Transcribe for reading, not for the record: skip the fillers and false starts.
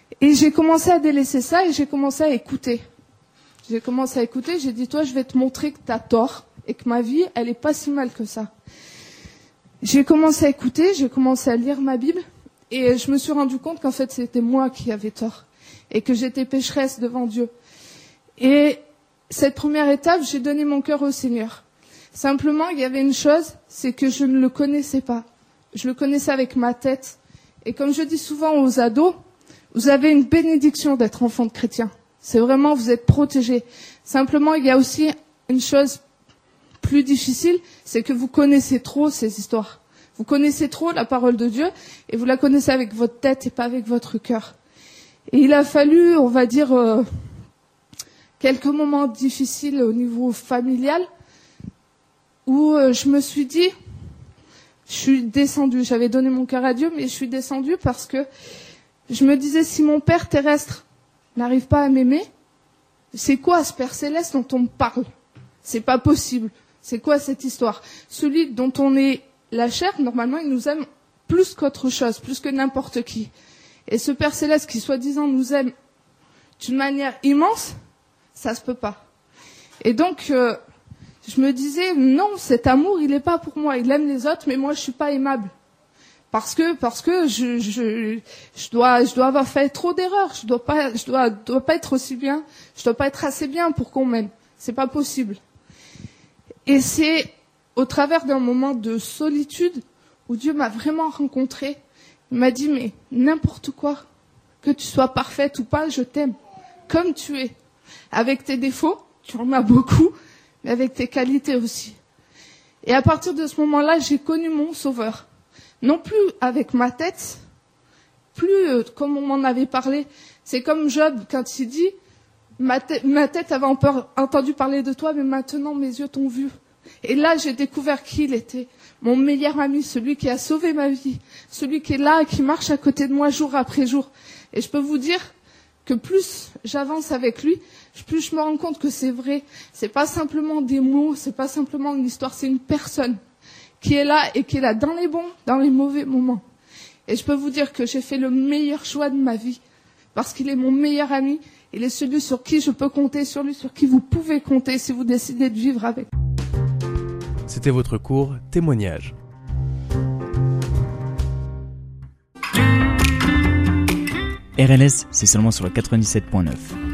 Et j'ai commencé à délaisser ça et j'ai commencé à écouter. J'ai dit, toi, je vais te montrer que t'as tort et que ma vie, elle est pas si mal que ça. J'ai commencé à écouter, j'ai commencé à lire ma Bible et je me suis rendu compte qu'en fait, c'était moi qui avais tort et que j'étais pécheresse devant Dieu. Et cette première étape, j'ai donné mon cœur au Seigneur. Simplement, il y avait une chose, c'est que je ne le connaissais pas. Je le connaissais avec ma tête. Et comme je dis souvent aux ados, vous avez une bénédiction d'être enfant de chrétien. C'est vraiment, vous êtes protégés. Simplement, il y a aussi une chose plus difficile, c'est que vous connaissez trop ces histoires. Vous connaissez trop la parole de Dieu et vous la connaissez avec votre tête et pas avec votre cœur. Et il a fallu, on va dire, quelques moments difficiles au niveau familial où je me suis dit, je suis descendue. J'avais donné mon cœur à Dieu, mais je suis descendue parce que je me disais, si mon Père terrestre n'arrive pas à m'aimer, c'est quoi ce Père céleste dont on me parle? C'est pas possible. C'est quoi cette histoire? Celui dont on est la chair, normalement, il nous aime plus qu'autre chose, plus que n'importe qui. Et ce Père céleste qui, soi-disant, nous aime d'une manière immense, ça se peut pas. Et donc, je me disais, non, cet amour, il est pas pour moi. Il aime les autres, mais moi, je suis pas aimable. Parce que je dois avoir fait trop d'erreurs. Je dois pas être aussi bien. Je dois pas être assez bien pour qu'on m'aime. C'est pas possible. Et c'est au travers d'un moment de solitude où Dieu m'a vraiment rencontrée. Il m'a dit, mais n'importe quoi, que tu sois parfaite ou pas, je t'aime. Comme tu es. Avec tes défauts, tu en as beaucoup, mais avec tes qualités aussi. Et à partir de ce moment-là, j'ai connu mon Sauveur. Non plus avec ma tête, plus comme on m'en avait parlé. C'est comme Job quand il dit, ma tête avait entendu parler de toi, mais maintenant mes yeux t'ont vu. Et là, j'ai découvert qui il était. Mon meilleur ami, celui qui a sauvé ma vie. Celui qui est là, qui marche à côté de moi jour après jour. Et je peux vous dire que plus j'avance avec lui, plus je me rends compte que c'est vrai. C'est pas simplement des mots, c'est pas simplement une histoire, c'est une personne qui est là et qui est là dans les bons, dans les mauvais moments. Et je peux vous dire que j'ai fait le meilleur choix de ma vie parce qu'il est mon meilleur ami. Il est celui sur qui je peux compter, celui sur qui vous pouvez compter si vous décidez de vivre avec. C'était votre cours témoignage. RLS, c'est seulement sur le 97.9.